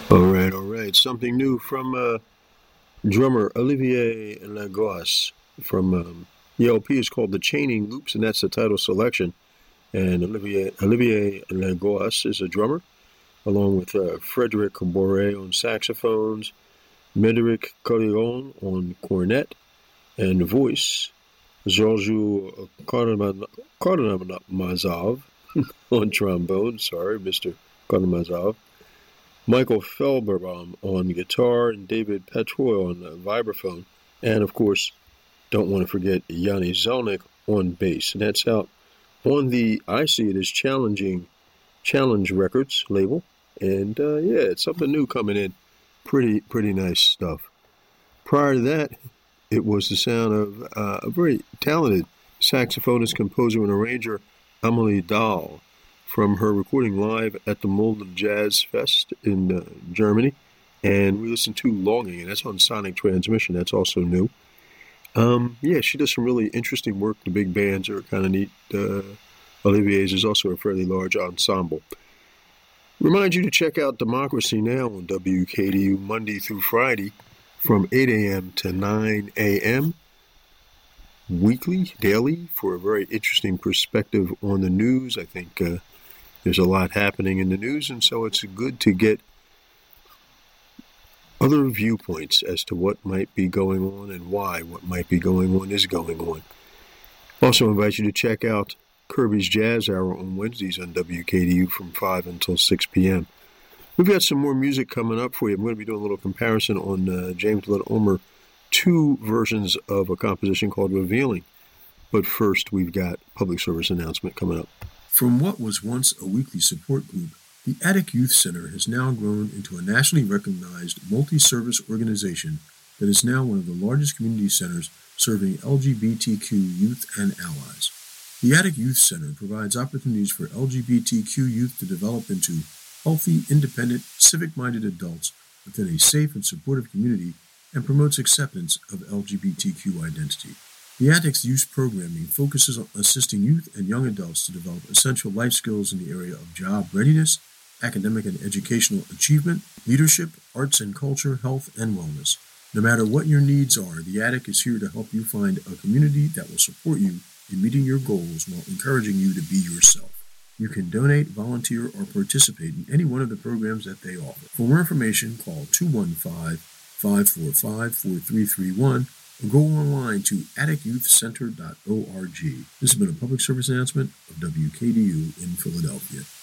All right. Something new from drummer Olivier Lagos from the LP is called The Chaining Loops, and that's the title selection. And Olivier Lagos is a drummer, along with Frederic Boré on saxophones, Médéric Collion on cornet, and voice, Georgiou Karamazov on trombone, sorry, Mr. Karamazov, Michael Felberbaum on guitar, and David Patroy on vibraphone, and of course, don't want to forget Yanni Zelnick on bass. And that's out on the I See It As Challenge Records label. And yeah, it's something new coming in. Pretty nice stuff. Prior to that, it was the sound of a very talented saxophonist, composer, and arranger, Amelie Dahl, from her recording live at the Mulder Jazz Fest in Germany. And we listened to Longing, and that's on Sonic Transmission. That's also new. Yeah, she does some really interesting work. The big bands are kind of neat. Olivier's is also a fairly large ensemble. Remind you to check out Democracy Now! On WKDU Monday through Friday from 8 a.m. to 9 a.m. weekly, daily, for a very interesting perspective on the news. I think there's a lot happening in the news, and so it's good to get other viewpoints as to what might be going on and why what might be going on is going on. Also invite you to check out Kirby's Jazz Hour on Wednesdays on WKDU from 5 until 6 p.m. We've got some more music coming up for you. I'm going to be doing a little comparison on James Lett Ulmer, two versions of a composition called Revealing. But first, we've got public service announcement coming up. From what was once a weekly support group, the Attic Youth Center has now grown into a nationally recognized multi-service organization that is now one of the largest community centers serving LGBTQ youth and allies. The Attic Youth Center provides opportunities for LGBTQ youth to develop into healthy, independent, civic-minded adults within a safe and supportive community and promotes acceptance of LGBTQ identity. The Attic's youth programming focuses on assisting youth and young adults to develop essential life skills in the area of job readiness, academic and educational achievement, leadership, arts and culture, health, and wellness. No matter what your needs are, the Attic is here to help you find a community that will support you in meeting your goals while encouraging you to be yourself. You can donate, volunteer, or participate in any one of the programs that they offer. For more information, call 215-545-4331 or go online to atticyouthcenter.org. This has been a public service announcement of WKDU in Philadelphia.